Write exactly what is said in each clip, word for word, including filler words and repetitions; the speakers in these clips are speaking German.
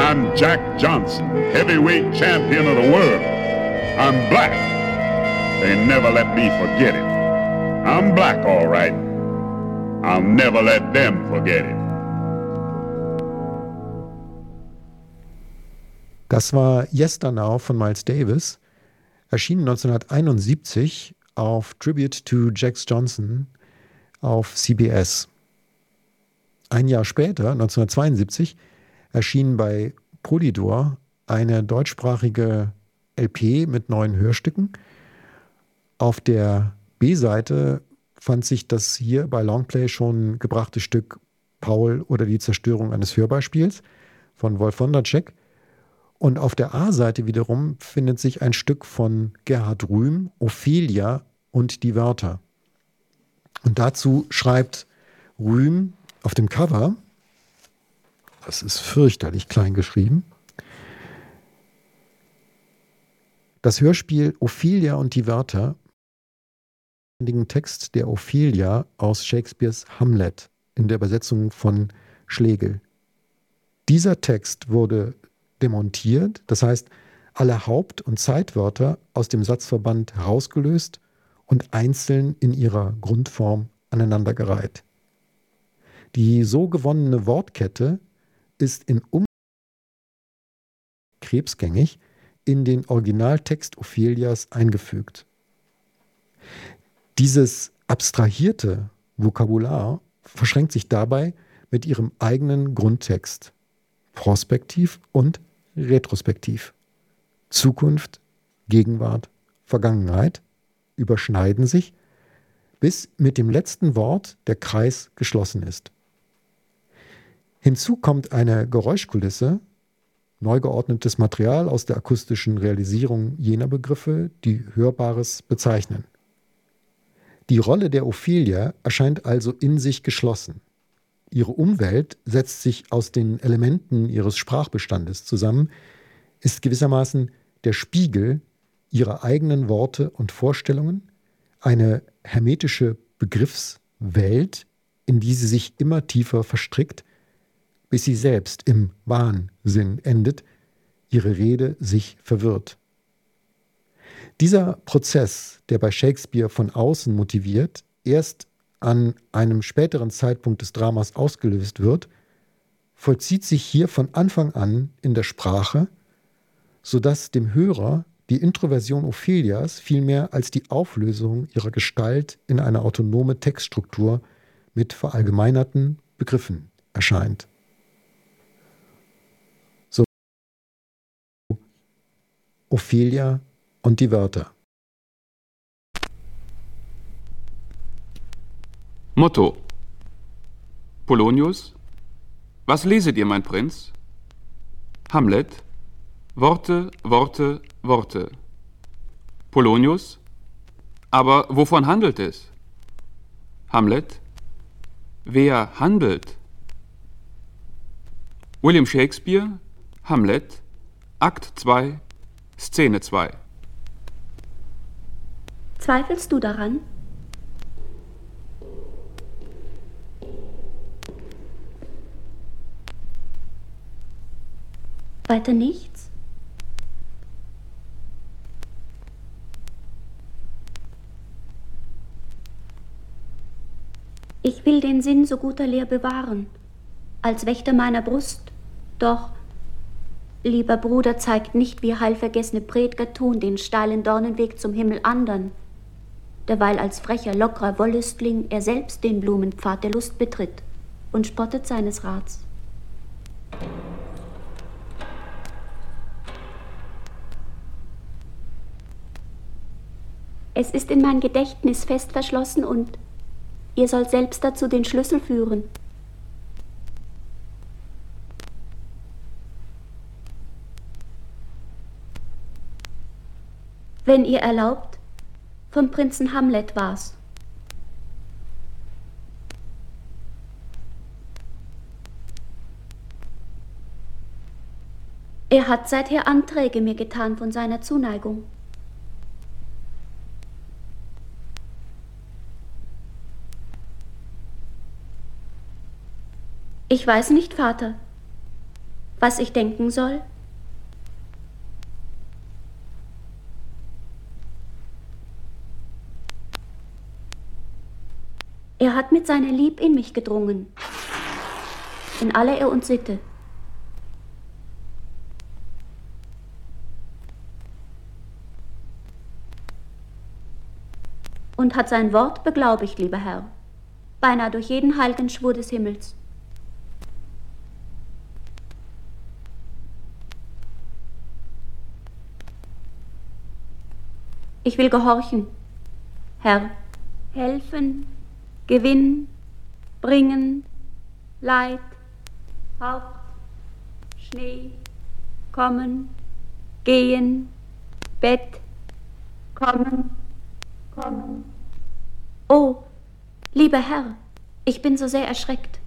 I'm Jack Johnson, heavyweight champion of the world. I'm black. They never let me forget it. I'm black, all right. I'll never let them forget it. Das war Yesternow von Miles Davis, erschien neunzehnhunderteinundsiebzig auf Tribute to Jack Johnson auf C B S. Ein Jahr später, neunzehnhundertzweiundsiebzig, erschien bei Polydor eine deutschsprachige L P mit neun Hörstücken. Auf der B-Seite fand sich das hier bei Longplay schon gebrachte Stück Paul oder die Zerstörung eines Hörbeispiels von Wolf Wondercheck. Und auf der A-Seite wiederum findet sich ein Stück von Gerhard Rühm, Ophelia und die Wörter. Und dazu schreibt Rühm auf dem Cover, das ist fürchterlich klein geschrieben, das Hörspiel Ophelia und die Wörter, den Text der Ophelia aus Shakespeares Hamlet in der Übersetzung von Schlegel. Dieser Text wurde demontiert, das heißt, alle Haupt- und Zeitwörter aus dem Satzverband herausgelöst und einzeln in ihrer Grundform aneinandergereiht. Die so gewonnene Wortkette ist in um krebsgängig in den Originaltext Ophelias eingefügt. Dieses abstrahierte Vokabular verschränkt sich dabei mit ihrem eigenen Grundtext, prospektiv und retrospektiv. Zukunft, Gegenwart, Vergangenheit überschneiden sich, bis mit dem letzten Wort der Kreis geschlossen ist. Hinzu kommt eine Geräuschkulisse, neu geordnetes Material aus der akustischen Realisierung jener Begriffe, die Hörbares bezeichnen. Die Rolle der Ophelia erscheint also in sich geschlossen. Ihre Umwelt setzt sich aus den Elementen ihres Sprachbestandes zusammen, ist gewissermaßen der Spiegel ihrer eigenen Worte und Vorstellungen, eine hermetische Begriffswelt, in die sie sich immer tiefer verstrickt, bis sie selbst im Wahnsinn endet, ihre Rede sich verwirrt. Dieser Prozess, der bei Shakespeare von außen motiviert, erst an einem späteren Zeitpunkt des Dramas ausgelöst wird, vollzieht sich hier von Anfang an in der Sprache, sodass dem Hörer die Introversion Ophelias vielmehr als die Auflösung ihrer Gestalt in eine autonome Textstruktur mit verallgemeinerten Begriffen erscheint. So Ophelia und die Wörter. Motto: Polonius: Was leset ihr, mein Prinz? Hamlet: Worte, Worte, Worte. Polonius: Aber wovon handelt es? Hamlet: Wer handelt? William Shakespeare, Hamlet, Akt zwei, Szene zwei. Zweifelst du daran? Weiter nichts? Ich will den Sinn so guter Lehr bewahren, als Wächter meiner Brust. Doch, lieber Bruder, zeigt nicht, wie heilvergessene Prediger tun, den steilen Dornenweg zum Himmel andern, derweil als frecher, lockerer Wollüstling er selbst den Blumenpfad der Lust betritt und spottet seines Rats. Es ist in mein Gedächtnis fest verschlossen und ihr sollt selbst dazu den Schlüssel führen. Wenn ihr erlaubt, vom Prinzen Hamlet war's. Er hat seither Anträge mir getan von seiner Zuneigung. Ich weiß nicht, Vater. Was ich denken soll? Er hat mit seiner Lieb in mich gedrungen, in aller Ehr und Sitte. Und hat sein Wort beglaubigt, lieber Herr, beinahe durch jeden heiligen Schwur des Himmels. Ich will gehorchen, Herr, helfen, gewinnen, bringen, Leid, Haupt, Schnee, kommen, gehen, Bett, kommen, kommen. Oh, lieber Herr, ich bin so sehr erschreckt.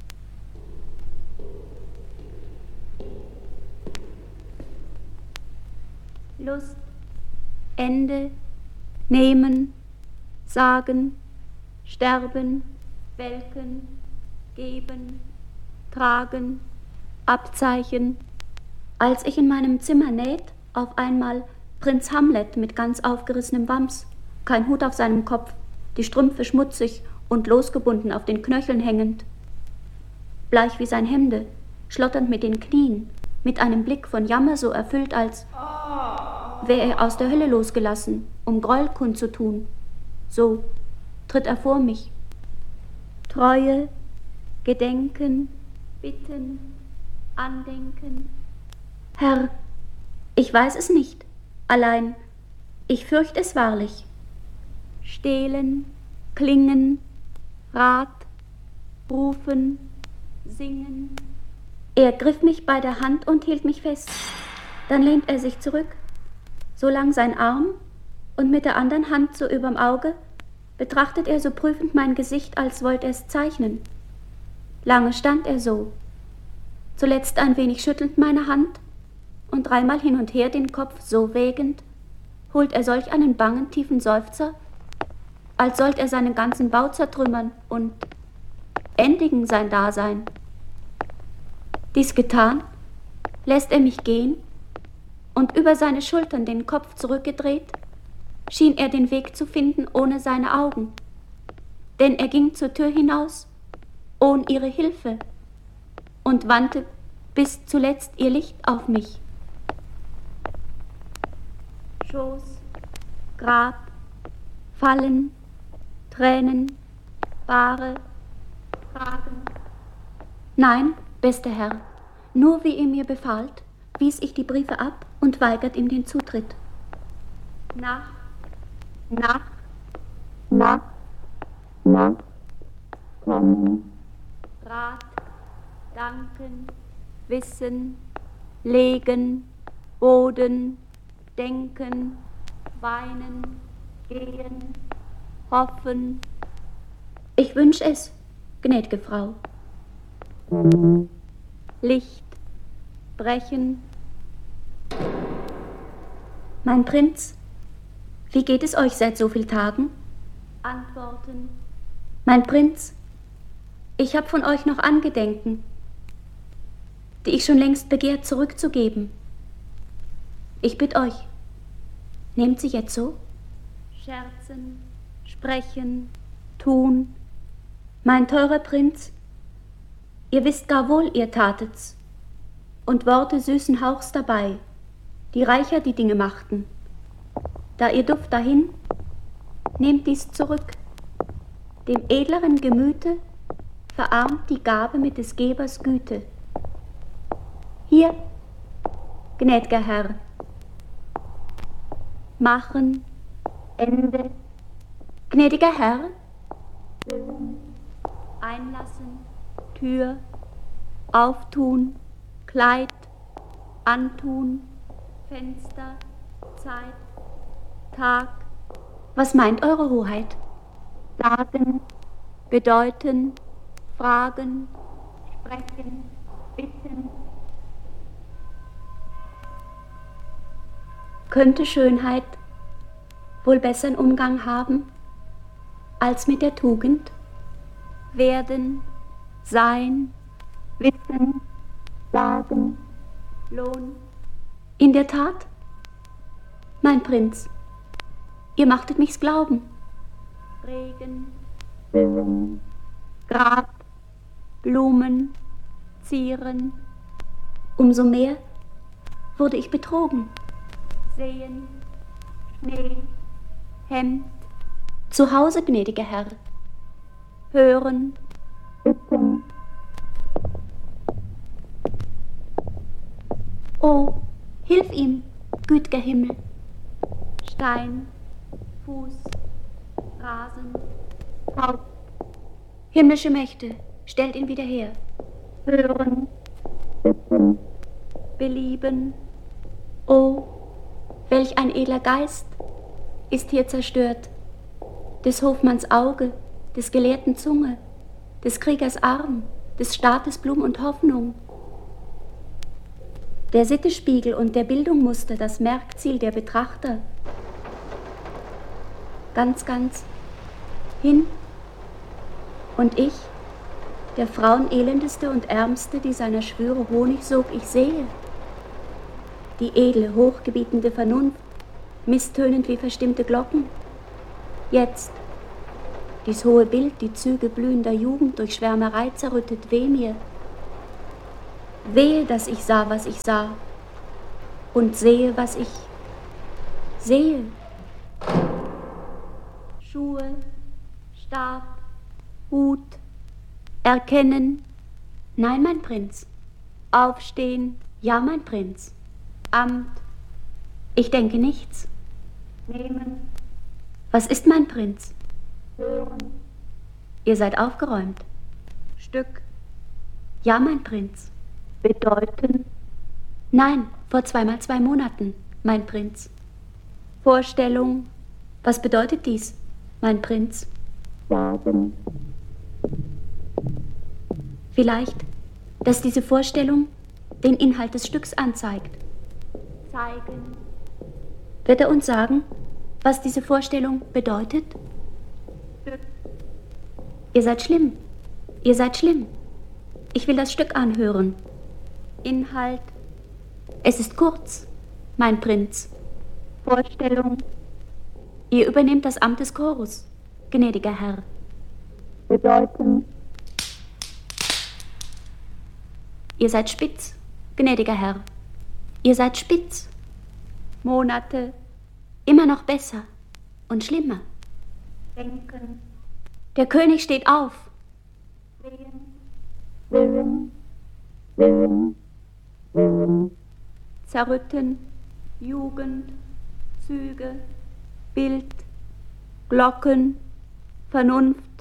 Lust, Ende, nehmen, sagen, sterben, welken, geben, tragen, Abzeichen. Als ich in meinem Zimmer näht, auf einmal Prinz Hamlet mit ganz aufgerissenem Wams, kein Hut auf seinem Kopf, die Strümpfe schmutzig und losgebunden auf den Knöcheln hängend, bleich wie sein Hemde, schlotternd mit den Knien, mit einem Blick von Jammer so erfüllt, als wäre er aus der Hölle losgelassen, um Groll kundzutun. So tritt er vor mich. Treue, Gedenken, Bitten, Andenken. Herr, ich weiß es nicht, allein ich fürchte es wahrlich. Stehlen, klingen, Rat, rufen, singen. Er griff mich bei der Hand und hielt mich fest. Dann lehnt er sich zurück, so lang sein Arm, und mit der anderen Hand so überm Auge betrachtet er so prüfend mein Gesicht, als wollte er es zeichnen. Lange stand er so, zuletzt ein wenig schüttelnd meine Hand und dreimal hin und her den Kopf so wägend, holt er solch einen bangen, tiefen Seufzer, als sollte er seinen ganzen Bau zertrümmern und endigen sein Dasein. Dies getan, lässt er mich gehen, und über seine Schultern den Kopf zurückgedreht, schien er den Weg zu finden ohne seine Augen, denn er ging zur Tür hinaus, ohne ihre Hilfe, und wandte bis zuletzt ihr Licht auf mich. Schoß, Grab, Fallen, Tränen, Bahre, Fragen. Nein, bester Herr, nur wie ihr mir befahlt, wies ich die Briefe ab und weigert ihm den Zutritt. Nacht, Nacht, Nacht, Nacht, kommen. Rat, danken, wissen, legen, Boden, denken, weinen, gehen, hoffen. Ich wünsch es, gnädige Frau. Licht, brechen. Mein Prinz, wie geht es euch seit so vielen Tagen? Antworten. Mein Prinz, ich hab von euch noch Angedenken, die ich schon längst begehrt zurückzugeben. Ich bitt euch, nehmt sie jetzt so? Scherzen, sprechen, tun. Mein teurer Prinz, ihr wisst gar wohl, ihr tatet's, und Worte süßen Hauchs dabei, die reicher die Dinge machten. Da ihr Duft dahin, nehmt dies zurück. Dem edleren Gemüte verarmt die Gabe mit des Gebers Güte. Hier, gnäd'ger Herr, machen, Ende. Gnädiger Herr, einlassen, Tür, auftun, Kleid, antun, Fenster, Zeit, Tag. Was meint Eure Hoheit? Sagen, bedeuten, fragen, sprechen, bitten. Könnte Schönheit wohl besseren Umgang haben als mit der Tugend? Werden, sein, wissen, sagen, Lohn. In der Tat, mein Prinz, ihr machtet mich's glauben. Regen, Grab, Blumen, Zieren. Umso mehr wurde ich betrogen. Sehen, Schnee, Hemd. Zu Hause, gnädiger Herr. Hören, Üppen. Oh, hilf ihm, güt'ger Himmel. Stein, Fuß, Rasen, Haupt. Himmlische Mächte, stellt ihn wieder her. Hören, Üppen. Belieben. Oh, welch ein edler Geist ist hier zerstört. Des Hofmanns Auge, des Gelehrten Zunge, des Kriegers Arm, des Staates Blum und Hoffnung. Der Sittespiegel und der Bildung Muster, das Merkziel der Betrachter. Ganz, ganz hin. Und ich, der Frauen elendeste und ärmste, die seiner Schwüre Honig sog, ich sehe. Die edle, hochgebietende Vernunft, misstönend wie verstimmte Glocken. Jetzt, dies hohe Bild, die Züge blühender Jugend durch Schwärmerei zerrüttet, weh mir. Wehe, dass ich sah, was ich sah, und sehe, was ich sehe. Schuhe, Stab, Hut, erkennen, nein, mein Prinz. Aufstehen, ja, mein Prinz. Amt, ich denke nichts. Nehmen, was ist, mein Prinz? Hören, ihr seid aufgeräumt. Stück, ja, mein Prinz. Bedeuten, nein, vor zweimal zwei Monaten, mein Prinz. Vorstellung, was bedeutet dies, mein Prinz? Sagen. Vielleicht, dass diese Vorstellung den Inhalt des Stücks anzeigt. Zeigen. Wird er uns sagen, was diese Vorstellung bedeutet? Stück. Ihr seid schlimm. Ihr seid schlimm. Ich will das Stück anhören. Inhalt. Es ist kurz, mein Prinz. Vorstellung. Ihr übernehmt das Amt des Chorus, gnädiger Herr. Bedeuten. Ihr seid spitz, gnädiger Herr. Ihr seid spitz. Monate. Immer noch besser und schlimmer. Denken. Der König steht auf. Sehen. Willen. Willen. Willen. Zerrütten. Jugend. Züge. Bild. Glocken. Vernunft.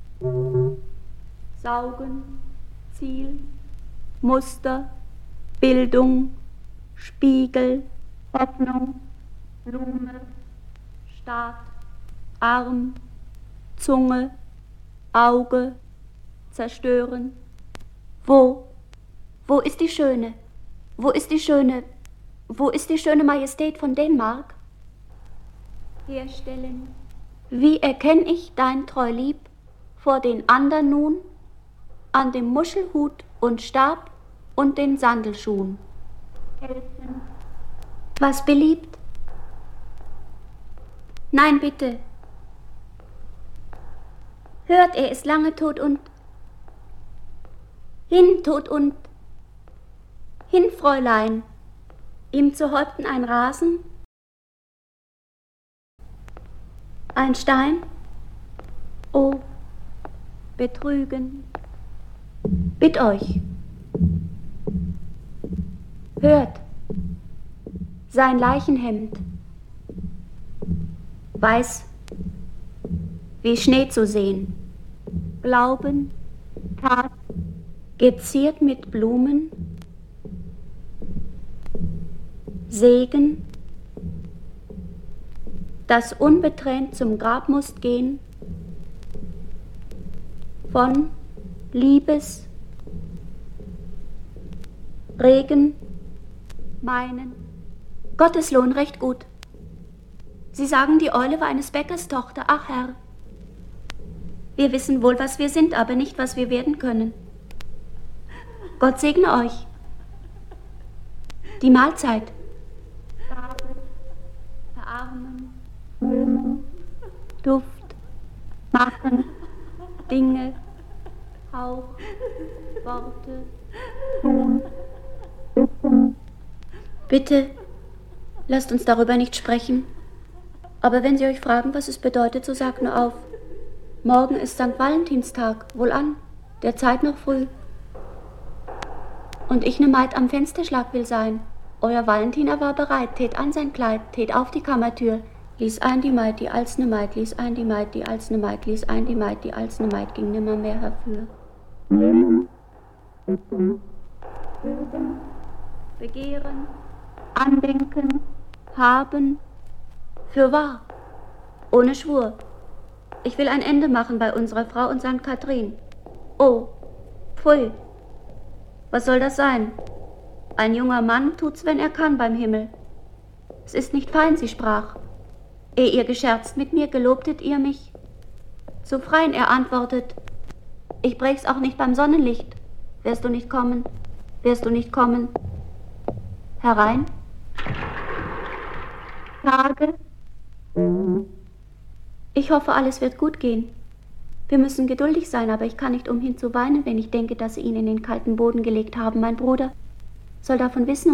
Saugen. Ziel. Muster. Bildung. Spiegel. Hoffnung. Blume. Staat. Arm. Zunge. Auge. Zerstören. Wo? Wo ist die Schöne? Wo ist die Schöne? Wo ist die schöne Majestät von Dänemark? Herstellen. Wie erkenn ich dein treu Lieb vor den andern nun, an dem Muschelhut und Stab und den Sandelschuhen? Helfen. Was beliebt? Nein, bitte. Hört, er ist lange tot und hin, tot und hin, Fräulein. Ihm zu Häupten ein Rasen, ein Stein. Oh, betrügen. Bitt euch. Hört, sein Leichenhemd, weiß wie Schnee zu sehen. Glauben, Tat, geziert mit Blumen, Segen, das unbetränt zum Grab mußt gehen, von Liebes, Regen, meinen, Gotteslohn recht gut. Sie sagen, die Eule war eines Bäckers Tochter, ach Herr. Wir wissen wohl, was wir sind, aber nicht, was wir werden können. Gott segne euch. Die Mahlzeit. Verarmen, Blumen, Duft, Machen, Dinge, Hauch, Worte, Tun, Wissen. Bitte, lasst uns darüber nicht sprechen. Aber wenn Sie euch fragen, was es bedeutet, so sagt nur auf. Morgen ist Sankt Valentinstag, wohlan, der Zeit noch früh. Und ich ne Maid am Fensterschlag will sein. Euer Valentiner war bereit, tät an sein Kleid, tät auf die Kammertür, ließ ein die Maid, die als ne Maid, ließ ein die Maid, die als ne Maid, ließ ein die Maid, die als ne Maid, ging nimmer mehr herfür. Begehren, andenken, haben, fürwahr, ohne Schwur. Ich will ein Ende machen bei unserer Frau und Sankt Kathrin. Oh, pfui, was soll das sein? Ein junger Mann tut's, wenn er kann, beim Himmel. Es ist nicht fein, sie sprach. Ehe ihr gescherzt mit mir, gelobtet ihr mich. Zu freien er antwortet, ich bräch's auch nicht beim Sonnenlicht. Wirst du nicht kommen, wirst du nicht kommen. Herein? Tage? Ich hoffe, alles wird gut gehen. Wir müssen geduldig sein, aber ich kann nicht umhin zu weinen, wenn ich denke, dass sie ihn in den kalten Boden gelegt haben. Mein Bruder soll davon wissen